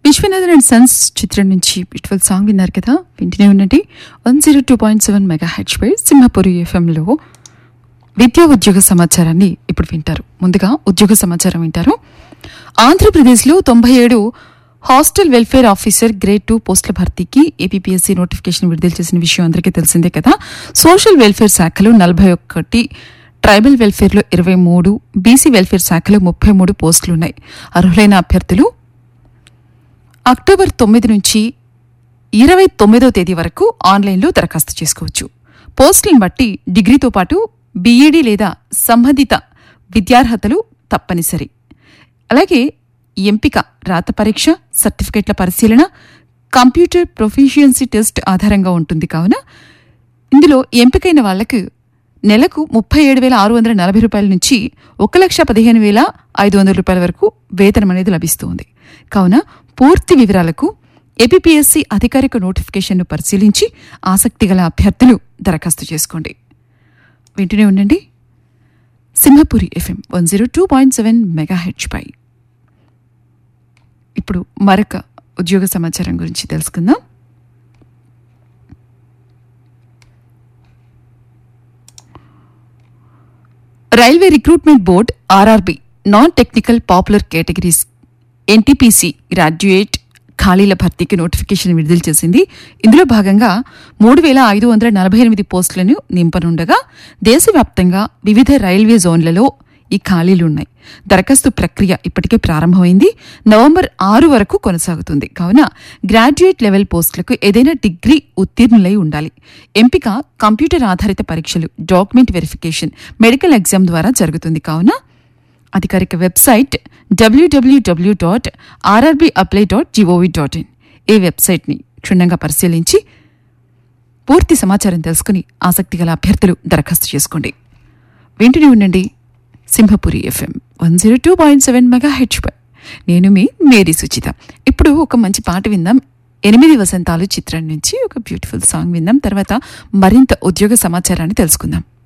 Viswanathan and Sons చిత్రం నుంచి beautiful song విన్నారు కదా. వింటూనే ఉండండి 102.7 మెగాహెర్ట్జ్ పై సింహపురి ఎఫ్ఎంలో విద్యా ఉద్యోగ సమాచారాన్ని ఇప్పుడు వింటారు. ముందుగా ఉద్యోగ సమాచారం వింటారు. ఆంధ్రప్రదేశ్లో 97 హాస్టల్ వెల్ఫేర్ ఆఫీసర్ గ్రేడ్ 2 పోస్టుల భర్తీకి ఏపీపీఎస్సీ నోటిఫికేషన్ విడుదల చేసిన విషయం అందరికీ తెలిసిందే కదా. సోషల్ వెల్ఫేర్ శాఖలో 41, ట్రైబల్ వెల్ఫేర్లో 23, బీసీ వెల్ఫేర్ శాఖలో 33 పోస్టులున్నాయి. అర్హులైన అభ్యర్థులు అక్టోబర్ 9 నుంచి 29వ తేదీ వరకు ఆన్లైన్లో దరఖాస్తు చేసుకోవచ్చు. పోస్టులను బట్టి డిగ్రీతో పాటు బీఈడీ లేదా సంబంధిత విద్యార్హతలు తప్పనిసరి. అలాగే ఎంపిక రాత పరీక్ష, సర్టిఫికెట్ల పరిశీలన, కంప్యూటర్ ప్రొఫిషియన్సీ టెస్ట్ ఆధారంగా ఉంటుంది. కావున ఇందులో ఎంపికైన వాళ్లకు నెలకు 37,640 రూపాయల నుంచి 1,15,500 రూపాయల వరకు వేతనం అనేది లభిస్తుంది. కావున పూర్తి వివరాలకు ఏపీపీఎస్సీ అధికారిక నోటిఫికేషన్ను పరిశీలించి ఆసక్తిగల అభ్యర్థులు దరఖాస్తు చేసుకోండి. వింటూనే ఉండండి సింహపురి ఎఫ్ఎం 102.7 మెగాహెర్ట్జ్ పై. ఇప్పుడు మరొక ఉద్యోగ సమాచారం గురించి తెలుసుకుందాం. Railway recruitment board RRB non technical popular categories NTPC graduate ఖాళీల భర్తీకి నోటిఫికేషన్ విడుదల చేసింది. ఇందులో భాగంగా 3,548 పోస్టులను నింపనుండగా దేశవ్యాప్తంగా వివిధ రైల్వే జోన్లలో ఈ ఖాళీలున్నాయి. దరఖాస్తు ప్రక్రియ ఇప్పటికే ప్రారంభమైంది. నవంబర్ 6 వరకు కొనసాగుతుంది. కావున గ్రాడ్యుయేట్ లెవెల్ పోస్టులకు ఏదైనా డిగ్రీ ఉత్తీర్ణులై ఉండాలి. ఎంపిక కంప్యూటర్ ఆధారిత పరీక్షలు, డాక్యుమెంట్ వెరిఫికేషన్, మెడికల్ ఎగ్జామ్ ద్వారా జరుగుతుంది. కావున అధికారిక వెబ్సైట్ www.rrbapply.gov.in ఈ వెబ్సైట్ని క్షుణ్ణంగా పరిశీలించి పూర్తి సమాచారం తెలుసుకుని ఆసక్తిగల అభ్యర్థులు దరఖాస్తు చేసుకోండి. వింటూనే ఉండండి సింహపురి ఎఫ్ఎం 102.7 మెగాహెర్ట్జ్ పై. నేను మీ మేరీ సుచిత. ఇప్పుడు ఒక మంచి పాట విందాం. 8 వసంతాలు చిత్రం నుంచి ఒక బ్యూటిఫుల్ సాంగ్ విందాం. తర్వాత మరింత ఉద్యోగ సమాచారాన్ని తెలుసుకుందాం.